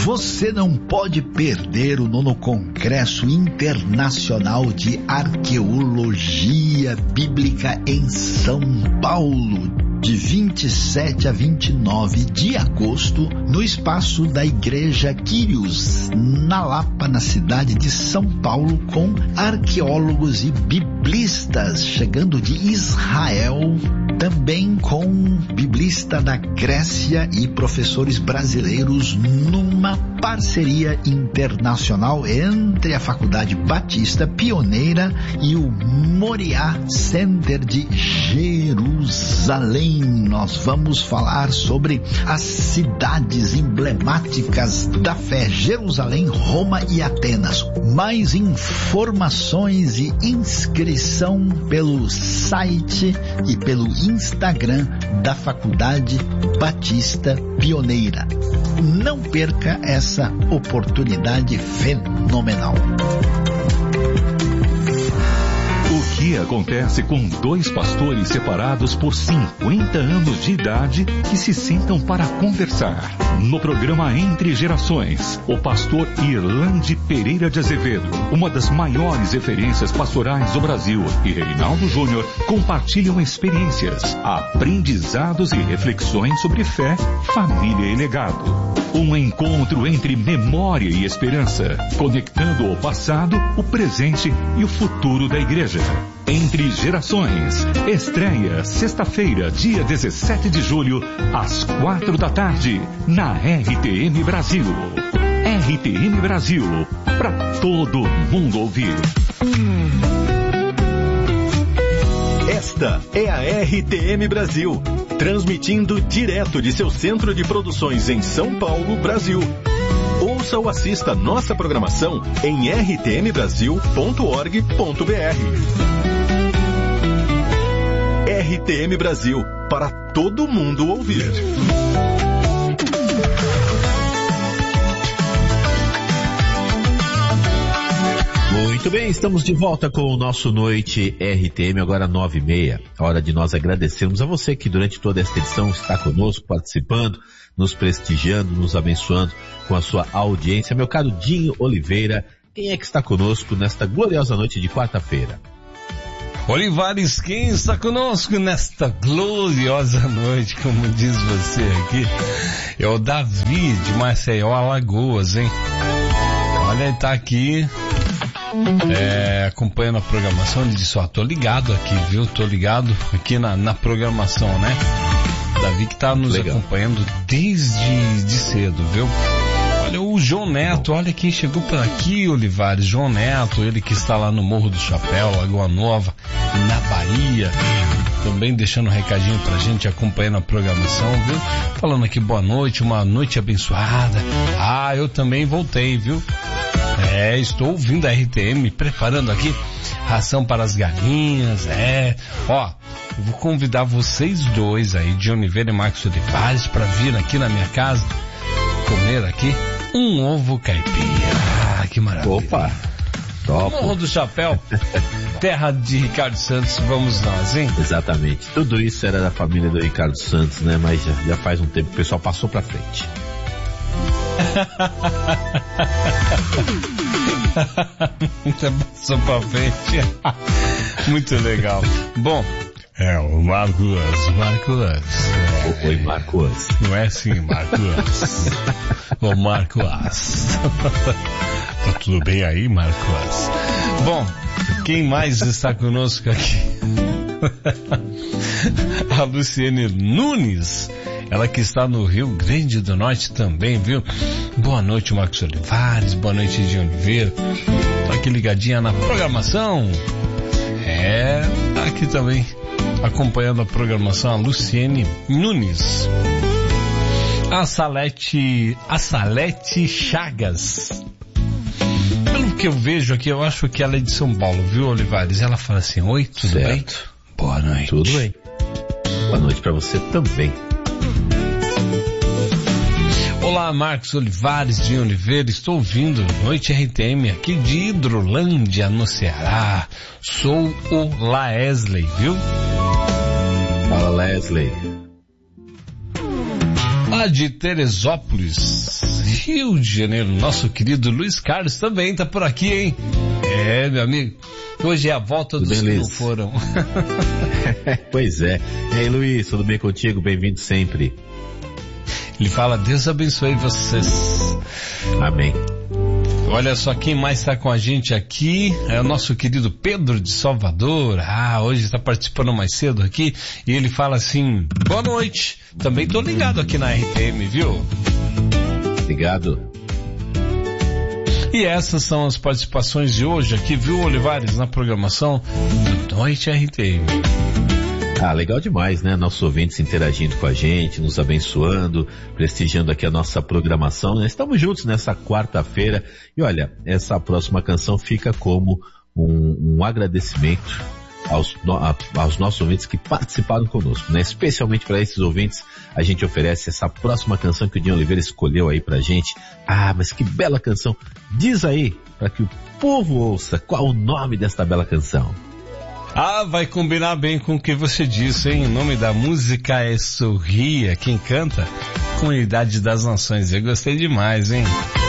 Você não pode perder o 9º Congresso Internacional de Arqueologia Bíblica em São Paulo, de 27 a 29 de agosto, no espaço da Igreja Quírios, na Lapa, na cidade de São Paulo, com arqueólogos e biblistas chegando de Israel, também com biblista da Grécia e professores brasileiros, numa parceria internacional entre a Faculdade Batista Pioneira e o Moriá Center de Jerusalém. Nós vamos falar sobre as cidades emblemáticas da fé: Jerusalém, Roma e Atenas. Mais informações e inscrição pelo site e pelo Instagram da Faculdade Batista Pioneira. Não perca essa oportunidade fenomenal. O que acontece com dois pastores separados por 50 anos de idade que se sentam para conversar? No programa Entre Gerações, o pastor Irlande Pereira de Azevedo, uma das maiores referências pastorais do Brasil, e Reinaldo Júnior compartilham experiências, aprendizados e reflexões sobre fé, família e legado. Um encontro entre memória e esperança, conectando o passado, o presente e o futuro da igreja. Entre Gerações, estreia sexta-feira, dia 17 de julho, às 4 da tarde, na RTM Brasil. RTM Brasil, para todo mundo ouvir. Esta é a RTM Brasil, transmitindo direto de seu centro de produções em São Paulo, Brasil. Ouça ou assista nossa programação em rtmbrasil.org.br. RTM Brasil, para todo mundo ouvir. Muito bem, estamos de volta com o nosso Noite RTM, agora 9h30. Hora de nós agradecermos a você que durante toda esta edição está conosco, participando, nos prestigiando, nos abençoando com a sua audiência. Meu caro Dinho Oliveira, quem é que está conosco nesta gloriosa noite de quarta-feira? Olivares, quem está conosco nesta gloriosa noite, como diz você aqui, é o Davi de Maceió, Alagoas, hein? Olha, ele tá aqui acompanhando a programação. Ele disse, tô ligado aqui, viu? Tô ligado aqui na programação, né? Davi que tá nos acompanhando desde cedo, viu? Olha, o João Neto, olha quem chegou por aqui, Olivares. João Neto, ele que está lá no Morro do Chapéu, Lagoa Nova, na Bahia, também deixando um recadinho pra gente, acompanhando a programação, viu? Falando aqui, boa noite, uma noite abençoada. Eu também voltei, viu? Estou ouvindo a RTM, preparando aqui ração para as galinhas, eu vou convidar vocês dois aí, de Oliveira e Marcos Olivares, para vir aqui na minha casa, comer aqui um ovo caipira. Que maravilha. Opa! Top. Morro do Chapéu, terra de Ricardo Santos, vamos nós, hein? Exatamente. Tudo isso era da família do Ricardo Santos, né? Mas já faz um tempo que o pessoal passou pra frente. Passou pra frente. Muito legal. Bom, o Marcos. Oi, Marcos. Não é assim, Marcos. Ô, Marcos. Tá tudo bem aí, Marcos? Bom, quem mais está conosco aqui? A Luciene Nunes, ela que está no Rio Grande do Norte também, viu? Boa noite, Marcos Olivares, boa noite, de Oliveira. Tô aqui ligadinha na programação. Aqui também acompanhando a programação, a Luciene Nunes. A Salete Chagas. Pelo que eu vejo aqui, eu acho que ela é de São Paulo, viu, Olivares? Ela fala assim, oi, tudo bem? Boa noite. Tudo bem. Boa noite pra você também. Olá, Marcos Olivares de Oliveira, estou ouvindo Noite RTM aqui de Hidrolândia, no Ceará. Sou o Laesley, viu? Fala, Leslie. lá de Teresópolis, Rio de Janeiro, nosso querido Luiz Carlos também tá por aqui, hein? É, meu amigo, hoje é a volta dos que não foram. Pois é. E aí, Luiz, tudo bem contigo? Bem-vindo sempre. Ele fala, Deus abençoe vocês. Amém. Olha só quem mais está com a gente aqui, é o nosso querido Pedro de Salvador. Hoje está participando mais cedo aqui e ele fala assim, boa noite, também tô ligado aqui na RTM, viu? Ligado. E essas são as participações de hoje aqui, viu, Olivares, na programação do Noite RTM. Legal demais, né? Nossos ouvintes interagindo com a gente, nos abençoando, prestigiando aqui a nossa programação, né? Estamos juntos nessa quarta-feira e olha, essa próxima canção fica como um agradecimento aos nossos ouvintes que participaram conosco, né? Especialmente para esses ouvintes, a gente oferece essa próxima canção que o Dinho Oliveira escolheu aí pra gente. Mas que bela canção! Diz aí, para que o povo ouça, qual o nome desta bela canção? Vai combinar bem com o que você disse, hein? O nome da música é Sorria. Quem canta? Comunidade das Nações. Eu gostei demais, hein?